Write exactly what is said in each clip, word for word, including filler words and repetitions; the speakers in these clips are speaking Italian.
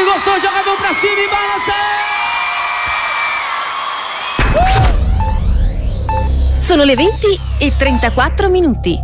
gostou, joga a mão pra cima e balança! Sono le venti e trentaquattro minuti.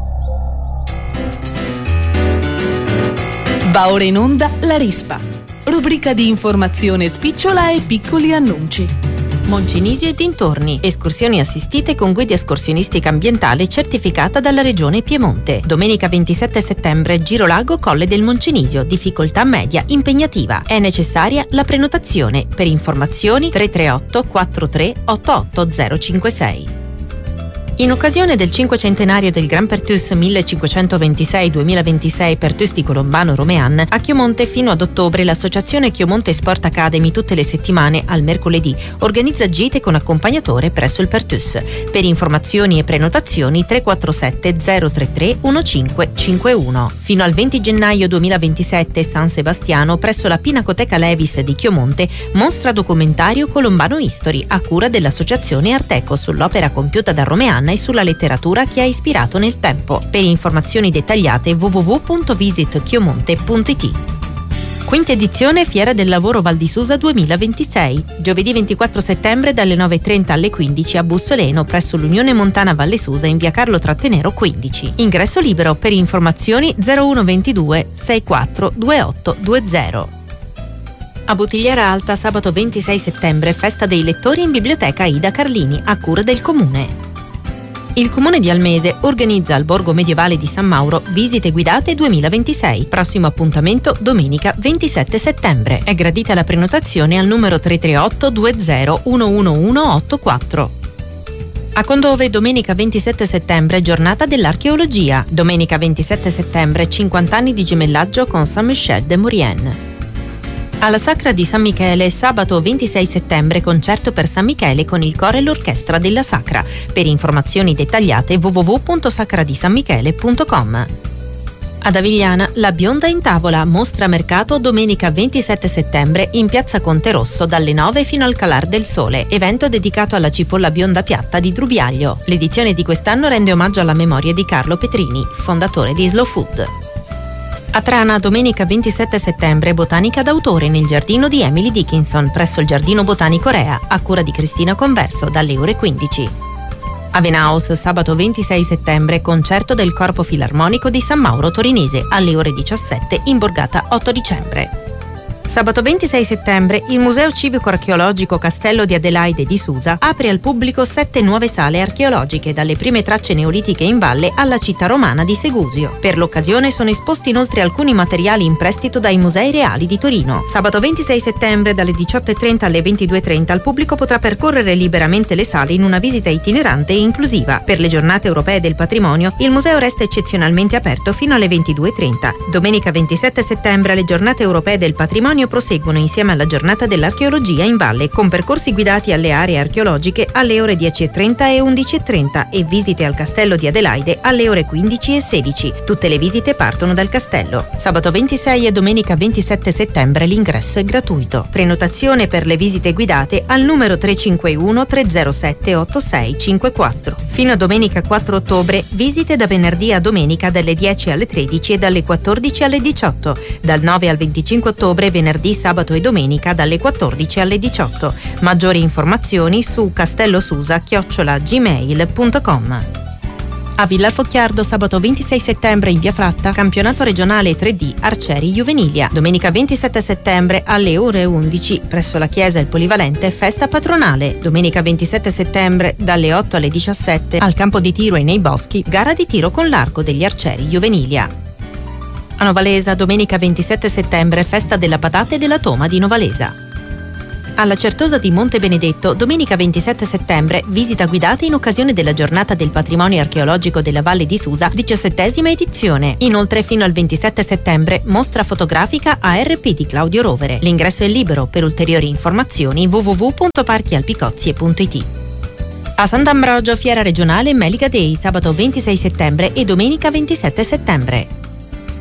Va ora in onda La Rispa, rubrica di informazione spicciola e piccoli annunci. Moncenisio e dintorni. Escursioni assistite con guida escursionistica ambientale certificata dalla Regione Piemonte. Domenica ventisette settembre, Girolago Colle del Moncenisio. Difficoltà media, impegnativa. È necessaria la prenotazione. Per informazioni tre tre otto quattro tre otto otto zero cinque sei. In occasione del cinquecentenario del Gran Pertus millecinquecentoventisei duemilaventisei Pertus di Colombano Romean, a Chiomonte fino ad ottobre l'associazione Chiomonte Sport Academy tutte le settimane al mercoledì organizza gite con accompagnatore presso il Pertus. Per informazioni e prenotazioni tre quattro sette zero tre tre uno cinque cinque uno. Fino al venti gennaio duemilaventisette San Sebastiano presso la Pinacoteca Levis di Chiomonte mostra documentario Colombano History a cura dell'associazione Arteco sull'opera compiuta da Romean e sulla letteratura che ha ispirato nel tempo. Per informazioni dettagliate w w w punto visit chiomonte punto i t. Quinta edizione Fiera del Lavoro Val di Susa duemilaventisei. Giovedì ventiquattro settembre dalle nove e trenta alle quindici a Bussoleno presso l'Unione Montana Valle Susa in via Carlo Trattenero quindici. Ingresso libero. Per informazioni zero uno ventidue sessantaquattro ventotto venti. A Bottigliera Alta sabato ventisei settembre Festa dei lettori in Biblioteca Ida Carlini a cura del Comune. Il Comune di Almese organizza al Borgo Medievale di San Mauro visite guidate duemilaventisei. Prossimo appuntamento domenica ventisette settembre. È gradita la prenotazione al numero tre tre otto due zero uno uno uno otto quattro. A Condove domenica ventisette settembre giornata dell'archeologia. Domenica ventisette settembre cinquanta anni di gemellaggio con Saint-Michel de Maurienne. Alla Sacra di San Michele sabato ventisei settembre concerto per San Michele con il coro e l'orchestra della Sacra. Per informazioni dettagliate w w w punto sacra di san michele punto com. Ad Avigliana la Bionda in tavola mostra mercato domenica ventisette settembre in piazza Conte Rosso dalle nove fino al calar del sole. Evento dedicato alla cipolla bionda piatta di Drubiaglio. L'edizione di quest'anno rende omaggio alla memoria di Carlo Petrini, fondatore di Slow Food. A Trana domenica ventisette settembre botanica d'autore nel giardino di Emily Dickinson presso il Giardino Botanico Rea a cura di Cristina Converso dalle ore quindici. A Venaus sabato ventisei settembre concerto del Corpo Filarmonico di San Mauro Torinese alle ore diciassette in borgata otto dicembre. Sabato ventisei settembre il Museo Civico-Archeologico Castello di Adelaide di Susa apre al pubblico sette nuove sale archeologiche dalle prime tracce neolitiche in valle alla città romana di Segusio. Per l'occasione sono esposti inoltre alcuni materiali in prestito dai Musei Reali di Torino. Sabato ventisei settembre dalle diciotto e trenta alle ventidue e trenta il pubblico potrà percorrere liberamente le sale in una visita itinerante e inclusiva. Per le giornate europee del patrimonio il museo resta eccezionalmente aperto fino alle ventidue e trenta. Domenica ventisette settembre le giornate europee del patrimonio proseguono insieme alla giornata dell'archeologia in valle con percorsi guidati alle aree archeologiche alle ore dieci e trenta e undici e trenta e visite al castello di Adelaide alle ore quindici e sedici. Tutte le visite partono dal castello. Sabato ventisei e domenica ventisette settembre l'ingresso è gratuito. Prenotazione per le visite guidate al numero tre cinque uno tre zero sette otto sei cinque quattro. Fino a domenica quattro ottobre visite da venerdì a domenica dalle dieci alle tredici e dalle quattordici alle diciotto. Dal nove al venticinque ottobre venerdì venerdì, sabato e domenica dalle quattordici alle diciotto. Maggiori informazioni su castellosusa chiocciola gmail punto com. A Villar Focchiardo sabato ventisei settembre in via Fratta campionato regionale tre D Arcieri Juvenilia. Domenica ventisette settembre alle ore undici presso la chiesa Il Polivalente festa patronale. Domenica ventisette settembre dalle otto alle diciassette al campo di tiro e nei boschi gara di tiro con l'arco degli Arcieri Juvenilia. A Novalesa domenica ventisette settembre festa della patata e della toma di Novalesa. Alla Certosa di Monte Benedetto domenica ventisette settembre visita guidata in occasione della giornata del patrimonio archeologico della Valle di Susa diciassettesima edizione. Inoltre fino al ventisette settembre mostra fotografica A R P di Claudio Rovere. L'ingresso è libero. Per ulteriori informazioni w w w punto parchi alpicozie punto i t. A Sant'Ambrogio fiera regionale Melica Day sabato ventisei settembre e domenica ventisette settembre.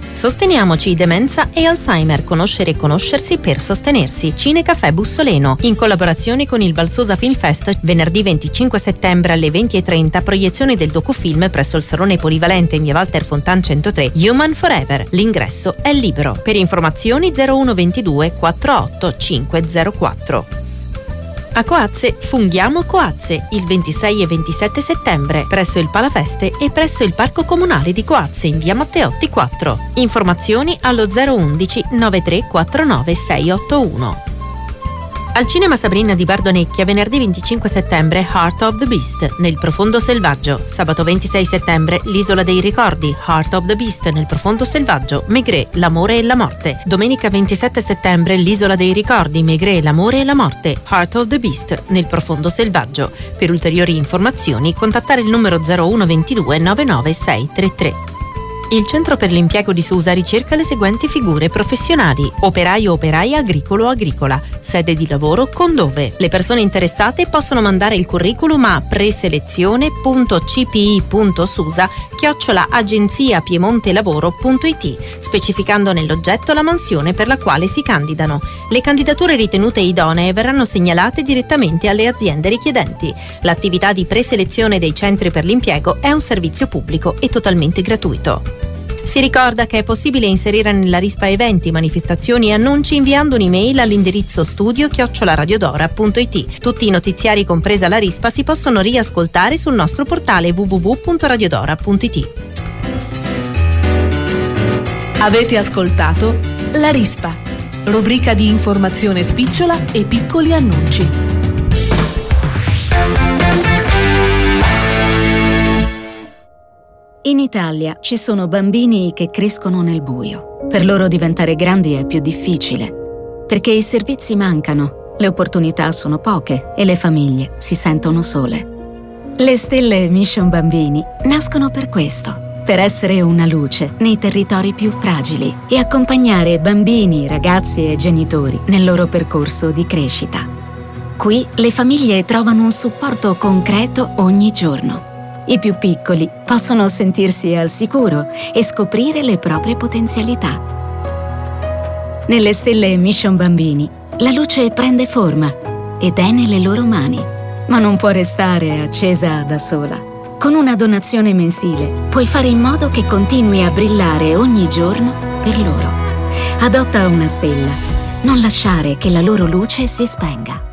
Sosteniamoci demenza e Alzheimer, conoscere e conoscersi per sostenersi. Cinecaffè Bussoleno, in collaborazione con il Valsosa Film Fest, venerdì venticinque settembre alle venti e trenta, proiezione del docufilm presso il Salone Polivalente in via Walter Fontan centotré, Human Forever. L'ingresso è libero. Per informazioni zero uno ventidue quarantotto cinque zero quattro. A Coazze funghiamo Coazze il ventisei e ventisette settembre presso il Palafeste e presso il Parco Comunale di Coazze in via Matteotti quattro. Informazioni allo zero undici novantatré quarantanove seicentottantuno. Al Cinema Sabrina di Bardonecchia venerdì venticinque settembre Heart of the Beast nel Profondo Selvaggio. Sabato ventisei settembre L'Isola dei Ricordi Heart of the Beast nel Profondo Selvaggio, Maigret, l'amore e la morte. Domenica ventisette settembre L'Isola dei Ricordi, Maigret, l'amore e la morte Heart of the Beast nel Profondo Selvaggio. Per ulteriori informazioni contattare il numero zero uno ventidue novantanove seicentotrentatré. Il Centro per l'Impiego di Susa ricerca le seguenti figure professionali: operaio o operaia agricolo o agricola, sede di lavoro con dove. Le persone interessate possono mandare il curriculum a preselezione punto c p i punto susa chiocciola agenzia piemonte lavoro punto i t, specificando nell'oggetto la mansione per la quale si candidano. Le candidature ritenute idonee verranno segnalate direttamente alle aziende richiedenti. L'attività di preselezione dei centri per l'impiego è un servizio pubblico e totalmente gratuito. Si ricorda che è possibile inserire nella rispa eventi, manifestazioni e annunci inviando un'email all'indirizzo studio chiocciola radiodora punto i t. Tutti i notiziari, compresa la rispa, si possono riascoltare sul nostro portale w w w punto radiodora punto i t. Avete ascoltato La Rispa, rubrica di informazione spicciola e piccoli annunci. In Italia ci sono bambini che crescono nel buio. Per loro diventare grandi è più difficile, perché i servizi mancano, le opportunità sono poche e le famiglie si sentono sole. Le stelle Mission Bambini nascono per questo, per essere una luce nei territori più fragili e accompagnare bambini, ragazzi e genitori nel loro percorso di crescita. Qui le famiglie trovano un supporto concreto ogni giorno. I più piccoli possono sentirsi al sicuro e scoprire le proprie potenzialità. Nelle stelle Mission Bambini, la luce prende forma ed è nelle loro mani, ma non può restare accesa da sola. Con una donazione mensile puoi fare in modo che continui a brillare ogni giorno per loro. Adotta una stella, non lasciare che la loro luce si spenga.